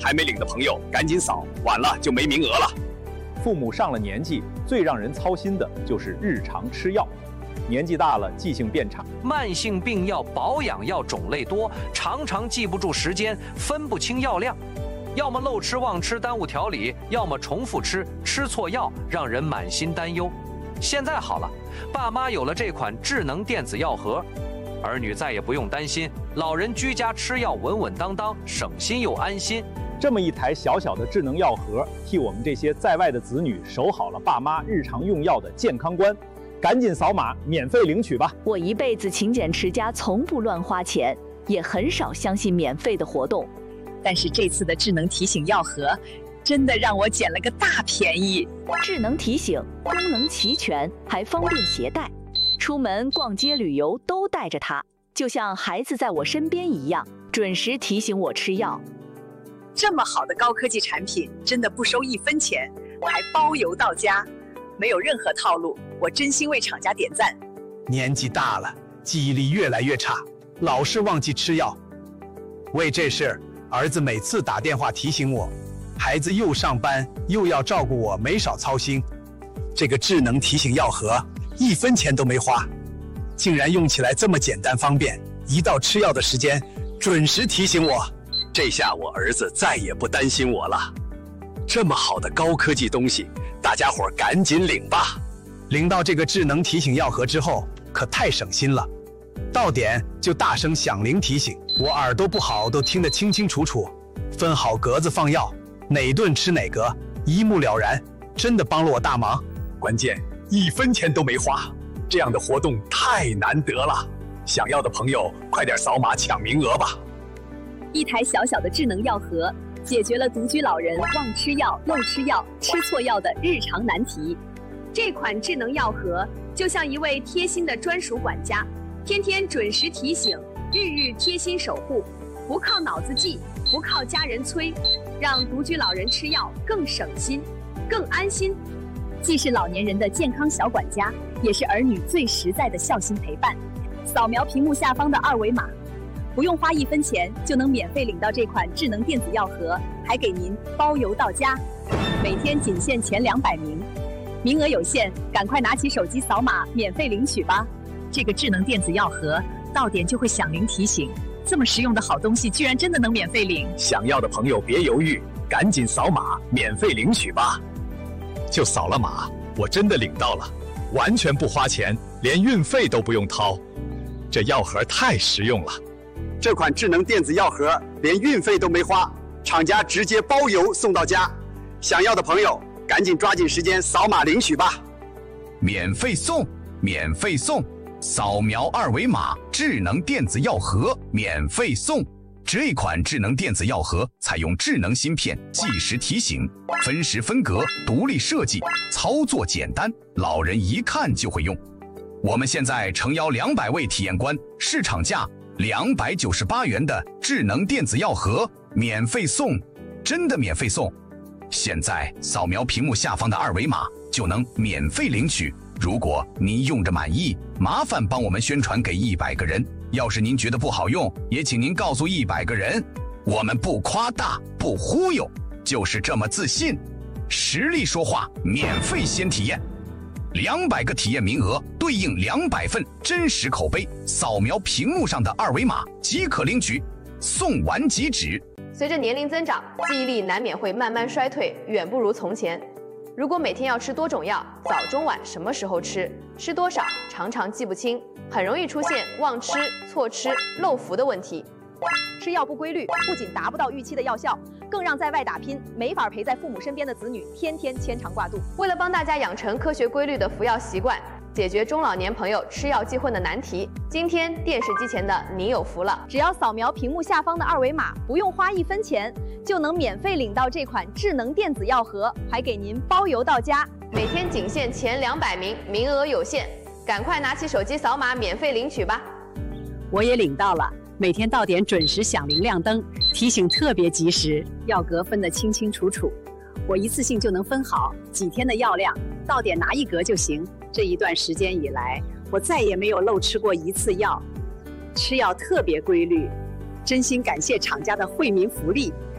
还没领的朋友赶紧扫，晚了就没名额了。 父母上了年纪，最让人操心的就是日常吃药。年纪大了，记性变差， 慢性病药、保养药种类多，常常记不住时间，分不清药量。要么漏吃忘吃耽误调理，要么重复吃，吃错药，让人满心担忧。现在好了，爸妈有了这款智能电子药盒，儿女再也不用担心，老人居家吃药稳稳当当，省心又安心。 这么一台小小的智能药盒，替我们这些在外的子女守好了爸妈日常用药的健康关。赶紧扫码免费领取吧！ 我一辈子勤俭持家，从不乱花钱，也很少相信免费的活动。 但是这次的智能提醒药盒，真的让我捡了个大便宜。 智能提醒功能齐全，还方便携带，出门逛街旅游都带着它，就像孩子在我身边一样，准时提醒我吃药。 这么好的高科技产品，真的不收1分钱，还包邮到家，没有任何套路，我真心为厂家点赞。 年纪大了，记忆力越来越差，老是忘记吃药。为这事，儿子每次打电话提醒我，孩子又上班又要照顾我，没少操心。这个智能提醒药盒1分钱都没花，竟然用起来这么简单方便，一到吃药的时间准时提醒我。 这下我儿子再也不担心我了。这么好的高科技东西，大家伙赶紧领吧！ 领到这个智能提醒药盒之后，可太省心了。到点就大声响铃提醒，我耳朵不好都听得清清楚楚，分好格子放药，哪顿吃哪格，一目了然，真的帮了我大忙。 关键1分钱都没花，这样的活动太难得了。想要的朋友快点扫码抢名额吧！ 一台小小的智能药盒，解决了独居老人忘吃药、漏吃药、吃错药的日常难题。这款智能药盒就像一位贴心的专属管家，天天准时提醒，日日贴心守护，不靠脑子记，不靠家人催，让独居老人吃药更省心、更安心。既是老年人的健康小管家，也是儿女最实在的孝心陪伴。扫描屏幕下方的2维码，不用花1分钱就能免费领到这款智能电子药盒，还给您包邮到家。每天仅限前200名，名额有限，赶快拿起手机扫码免费领取吧！ 这个智能电子药盒到点就会响铃提醒，这么实用的好东西居然真的能免费领！ 想要的朋友别犹豫，赶紧扫码免费领取吧！就扫了码，我真的领到了，完全不花钱，连运费都不用掏。这药盒太实用了。这款智能电子药盒连运费都没花，厂家直接包邮送到家。想要的朋友赶紧抓紧时间扫码领取吧！ 免费送，免费送，扫描2维码，智能电子药盒免费送。这款智能电子药盒采用智能芯片，计时提醒，分时分格，独立设计，操作简单，老人一看就会用。我们现在诚邀200位体验官，市场价298元的智能电子药盒免费送，真的免费送！现在扫描屏幕下方的2维码就能免费领取。如果您用着满意，麻烦帮我们宣传给100个人。要是您觉得不好用，也请您告诉100个人。我们不夸大，不忽悠，就是这么自信。实力说话，免费先体验。200个体验名额对应200份真实口碑，扫描屏幕上的2维码即可领取，送完即止。 随着年龄增长，记忆力难免会慢慢衰退，远不如从前。如果每天要吃多种药，早中晚什么时候吃，吃多少，常常记不清，很容易出现忘吃、错吃、漏服的问题。 吃药不规律，不仅达不到预期的药效，更让在外打拼、没法陪在父母身边的子女天天牵肠挂肚。 为了帮大家养成科学规律的服药习惯，解决中老年朋友吃药记混的难题，今天电视机前的你有福了！ 只要扫描屏幕下方的2维码，不用花1分钱，就能免费领到这款智能电子药盒，还给您包邮到家。 每天仅限前200名，名额有限，赶快拿起手机扫码免费领取吧！ 我也领到了。每天到点准时响铃亮灯，提醒特别及时，药格分得清清楚楚，我一次性就能分好几天的药量，到点拿1格就行。这一段时间以来，我再也没有漏吃过1次药，吃药特别规律，真心感谢厂家的惠民福利。